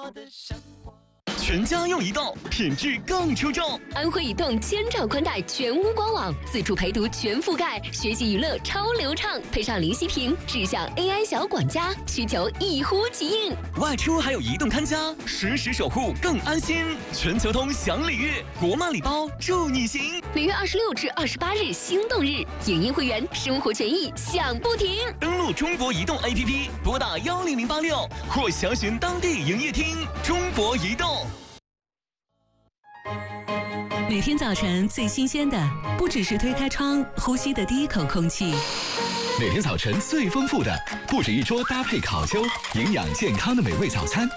全家用移动，品质更出众。 安徽移动千兆宽带全屋官网，自助陪读全覆盖，学习娱乐超流畅，配上灵犀屏、智享 AI 小管家，需求一呼即应。 外出还有移动看家，实时守护更安心。全球通享礼遇，国漫礼包祝你行。 6月26至28日心动日，影音会员生活权益享不停。 登录中国移动 APP， 拨打10086或详询当地营业厅。中国移动。 每天早晨最新鲜的，不只是推开窗呼吸的第一口空气； 每天早晨最丰富的，不止一桌搭配烤秋、营养健康的美味早餐；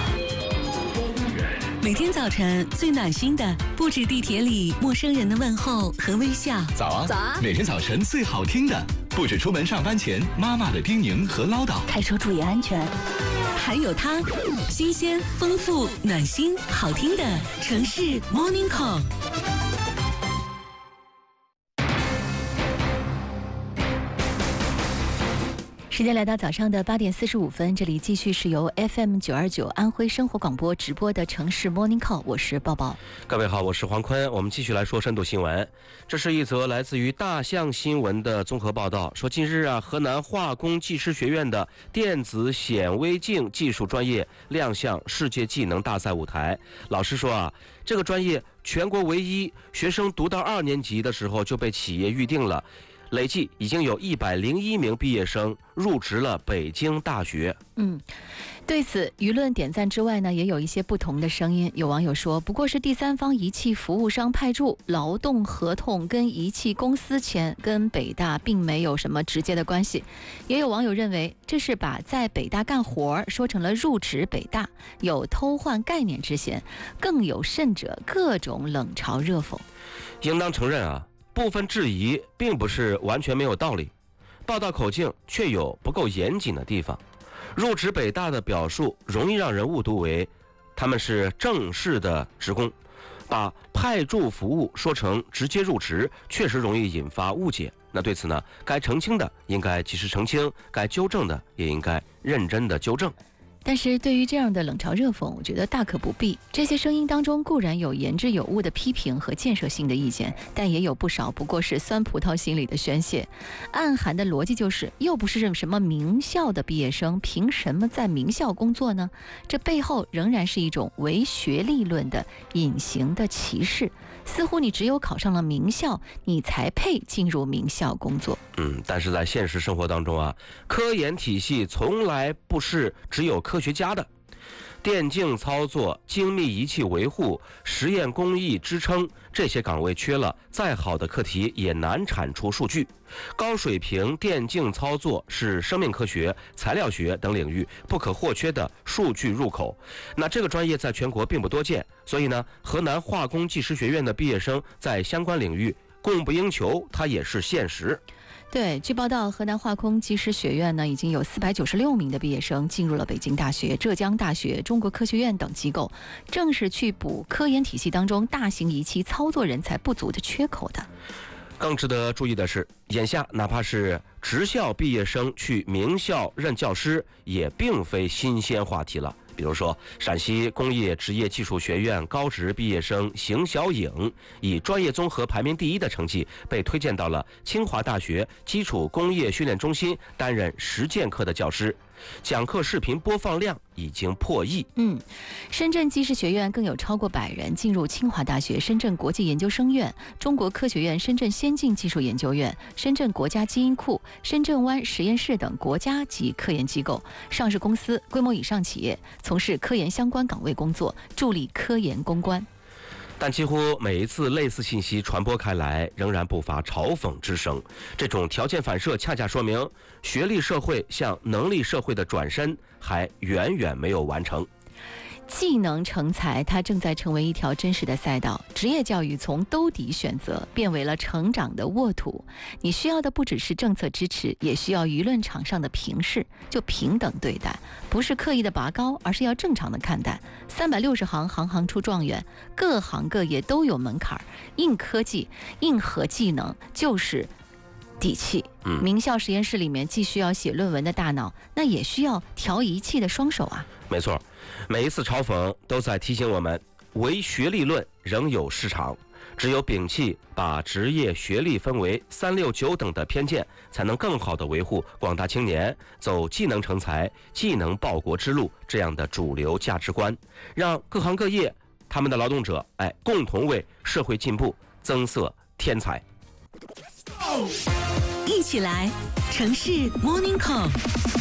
每天早晨最暖心的，不止地铁里陌生人的问候和微笑。 早啊， 早啊！ 每天早晨最好听的，不止出门上班前妈妈的叮咛和唠叨。 开车注意安全。还有它，新鲜、丰富、暖心、好听的城市 Morning Call。时间来到早上的8点45分，这里继续是由 FM929 安徽生活广播直播的城市 Morning Call， 我是抱抱。 各位好，我是黄坤，我们继续来说深度新闻。这是一则来自于大象新闻的综合报道，说近日河南化工技师学院的电子显微镜技术专业亮相世界技能大赛舞台。老师说这个专业全国唯一，学生读到2年级的时候就被企业预定了。累计已经有101名毕业生入职了北京大学。 对此，舆论点赞之外呢，也有一些不同的声音。有网友说，不过是第三方仪器服务商派驻，劳动合同跟仪器公司签，跟北大并没有什么直接的关系。也有网友认为，这是把在北大干活说成了入职北大，有偷换概念之嫌。更有甚者，各种冷嘲热讽。 应当承认部分质疑并不是完全没有道理，报道口径却有不够严谨的地方。入职北大的表述容易让人误读为他们是正式的职工，把派驻服务说成直接入职，确实容易引发误解。那对此呢，该澄清的应该及时澄清，该纠正的也应该认真的纠正。 但是对于这样的冷嘲热讽，我觉得大可不必。这些声音当中固然有言之有物的批评和建设性的意见，但也有不少不过是酸葡萄心理的宣泄。暗含的逻辑就是，又不是什么名校的毕业生，凭什么在名校工作呢？这背后仍然是一种唯学历论的隐形的歧视。似乎你只有考上了名校，你才配进入名校工作。 但是在现实生活当中科研体系从来不是只有科学家的。电竞操作、精密仪器维护、实验工艺支撑，这些岗位缺了，再好的课题也难产出数据。高水平电竞操作是生命科学、材料学等领域不可或缺的数据入口。那这个专业在全国并不多见，所以呢，河南化工技师学院的毕业生在相关领域供不应求，它也是现实。 对，据报道，河南化工技师学院呢，已经有496名的毕业生进入了北京大学、浙江大学、中国科学院等机构，正是去补科研体系当中大型仪器操作人才不足的缺口的。 更值得注意的是，眼下哪怕是职校毕业生去名校任教师，也并非新鲜话题了。比如说，陕西工业职业技术学院高职毕业生邢小颖，以专业综合排名第1的成绩，被推荐到了清华大学基础工业训练中心担任实践课的教师。讲课视频播放量已经破亿。 深圳技师学院更有超过100人进入清华大学深圳国际研究生院、中国科学院深圳先进技术研究院、深圳国家基因库、深圳湾实验室等国家级科研机构、上市公司、规模以上企业，从事科研相关岗位工作，助力科研攻关。 但几乎每一次类似信息传播开来，仍然不乏嘲讽之声。这种条件反射恰恰说明，学历社会向能力社会的转身还远远没有完成。 技能成才，它正在成为一条真实的赛道。职业教育从兜底选择变为了成长的沃土。你需要的不只是政策支持，也需要舆论场上的平视，就平等对待，不是刻意的拔高，而是要正常的看待。360行，行行出状元，各行各业都有门槛，硬科技、硬核技能就是底气。名校实验室里面既需要写论文的大脑，那也需要调仪器的双手啊。 没错，每一次嘲讽都在提醒我们，唯学历论仍有市场。只有摒弃把职业学历分为3、6、9等的偏见，才能更好地维护广大青年走技能成才、技能报国之路这样的主流价值观，让各行各业他们的劳动者共同为社会进步增色添彩。 一起来，城市 Morning Call。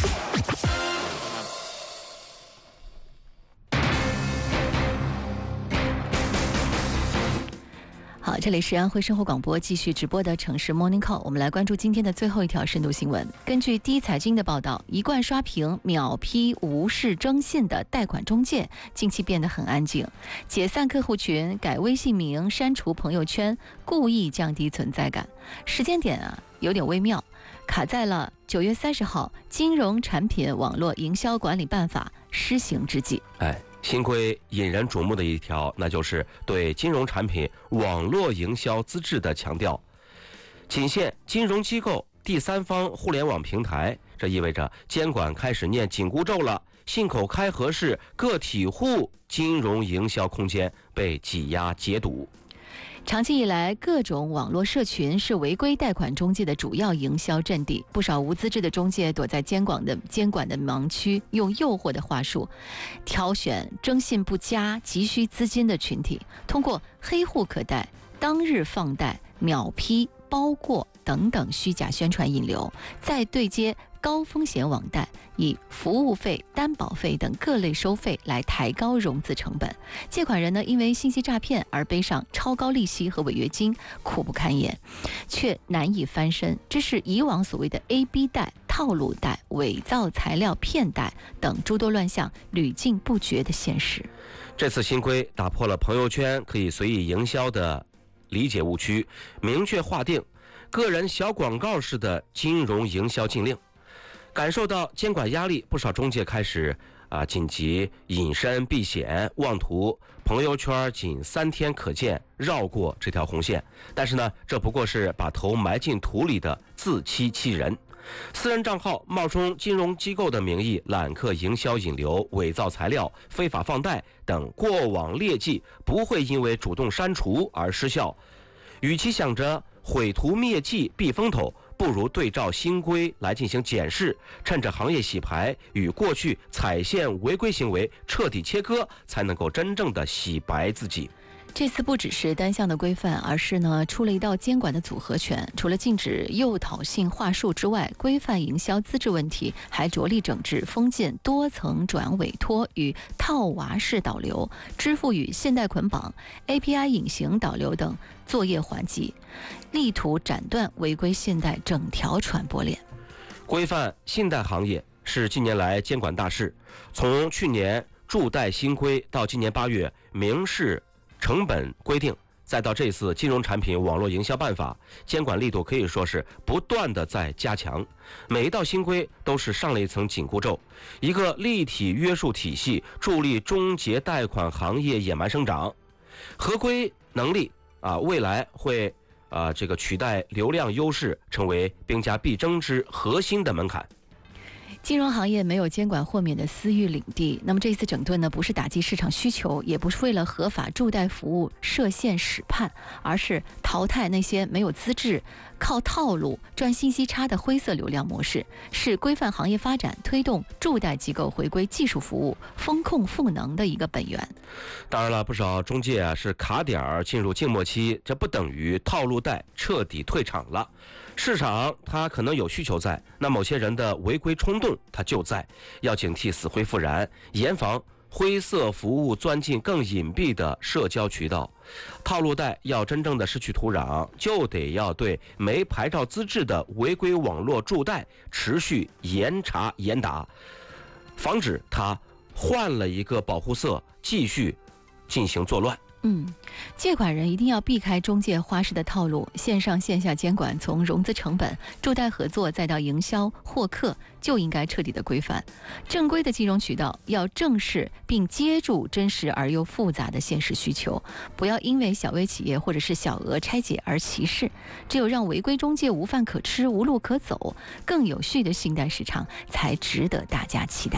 好，这里是安徽生活广播继续直播的城市 Morning Call， 我们来关注今天的最后一条深度新闻。根据第一财经的报道，一贯刷屏秒批无视征信的贷款中介近期变得很安静，解散客户群，改微信名，删除朋友圈，故意降低存在感。时间点有点微妙，卡在了9月30号金融产品网络营销管理办法施行之际。 新规引人瞩目的一条，那就是对金融产品网络营销资质的强调，仅限金融机构、第三方互联网平台。这意味着监管开始念紧箍咒了，信口开河式个体户金融营销空间被挤压截堵。 长期以来，各种网络社群是违规贷款中介的主要营销阵地。不少无资质的中介躲在监管的盲区，用诱惑的话术挑选征信不佳、急需资金的群体，通过黑户可贷、当日放贷、秒批、包过等等虚假宣传引流，再对接高风险网贷，以服务费、担保费等各类收费来抬高融资成本。借款人呢，因为信息诈骗而背上超高利息和违约金，苦不堪言，却难以翻身。这是以往所谓的 AB 贷、套路贷、伪造材料骗贷等诸多乱象屡禁不绝的现实。 这次新规打破了朋友圈可以随意营销的理解误区，明确划定个人小广告式的金融营销禁令。感受到监管压力，不少中介开始紧急隐身避险，妄图朋友圈仅3天可见，绕过这条红线。但是呢，这不过是把头埋进土里的自欺欺人。私人账号冒充金融机构的名义揽客营销引流、伪造材料、非法放贷等过往劣迹不会因为主动删除而失效。与其想着毁图灭迹避风头，不如对照新规来进行检视，趁着行业洗牌与过去踩线违规行为彻底切割，才能够真正的洗白自己。 这次不只是单项的规范，而是呢出了一道监管的组合拳。除了禁止诱导性话术之外，规范营销资质问题，还着力整治封建多层转委托与套娃式导流、支付与信贷捆绑、API 隐形导流等作业环节，力图斩断违规信贷整条传播链。 规范信贷行业是近年来监管大事，从去年助贷新规到今年8月明示成本规定，再到这次金融产品网络营销办法，监管力度可以说是不断的在加强。每一道新规都是上了一层紧箍咒，一个立体约束体系，助力终结贷款行业野蛮生长。合规能力未来会取代流量优势，成为兵家必争之核心的门槛。 金融行业没有监管豁免的私域领地，那么这一次整顿呢，不是打击市场需求，也不是为了合法助贷服务设限审判，而是淘汰那些没有资质、靠套路赚信息差的灰色流量模式，是规范行业发展、推动助贷机构回归技术服务、风控赋能的一个本源。 当然了，不少中介是卡点进入静默期，这不等于套路贷彻底退场了。市场它可能有需求在，那某些人的违规冲动它就在，要警惕死灰复燃，严防灰色服务钻进更隐蔽的社交渠道。套路贷要真正的失去土壤，就得要对没牌照资质的违规网络助贷持续严查严打，防止它换了一个保护色继续进行作乱。 借款人一定要避开中介花式的套路，线上线下监管从融资成本、助贷合作再到营销获客就应该彻底的规范。正规的金融渠道要正视并接住真实而又复杂的现实需求，不要因为小微企业或者是小额拆解而歧视。只有让违规中介无饭可吃、无路可走，更有序的信贷市场才值得大家期待。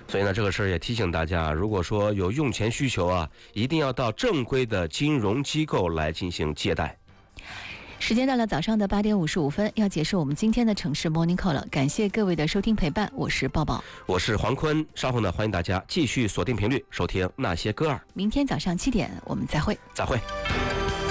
所以呢，这个事儿也提醒大家，如果说有用钱需求啊，一定要到正规的金融机构来进行借贷。 时间到了早上的8点55分，要结束我们今天的城市 Morning Call 了。感谢各位的收听陪伴，我是抱抱， 我是黄坤。稍后呢，欢迎大家继续锁定频率收听那些歌儿。 明天早上7点我们再会。 再会。